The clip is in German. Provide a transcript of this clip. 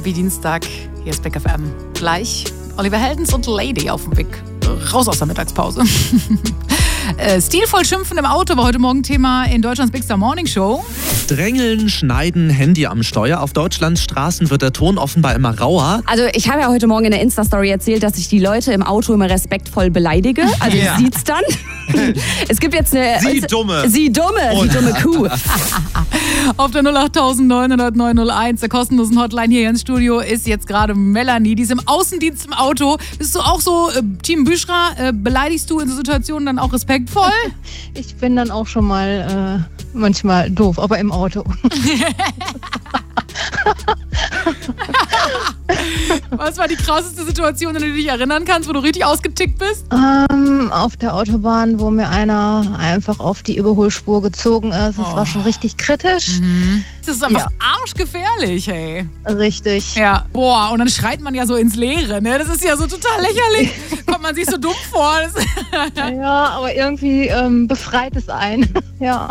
Happy Dienstag. Hier ist Big FM. Gleich Oliver Heldens und Lady auf dem Weg raus aus der Mittagspause. Stilvoll schimpfen im Auto war heute Morgen Thema in Deutschlands Big Star Morning Show. Drängeln, schneiden, Handy am Steuer. Auf Deutschlands Straßen wird der Ton offenbar immer rauer. Also ich habe ja heute Morgen in der Insta-Story erzählt, dass ich die Leute im Auto immer respektvoll beleidige. Also Ja. sieht's dann. Es gibt jetzt eine... Sie dumme Kuh. Auf der 08900 901, der kostenlosen Hotline hier ins Studio, ist jetzt gerade Melanie. Die ist im Außendienst im Auto. Bist du auch so Team Büschra? Beleidigst du in so Situationen dann auch respektvoll? Ich bin dann auch schon mal manchmal doof, aber im Auto. Was war die krasseste Situation, an die du dich erinnern kannst, wo du richtig ausgetickt bist? Auf der Autobahn, wo mir einer einfach auf die Überholspur gezogen ist. Das war schon richtig kritisch. Das ist einfach arschgefährlich, hey. Richtig. Ja. Boah, und dann schreit man ja so ins Leere, ne? Das ist ja so total lächerlich. Kommt man sich so dumm vor. Ja, aber irgendwie befreit es einen. Ja.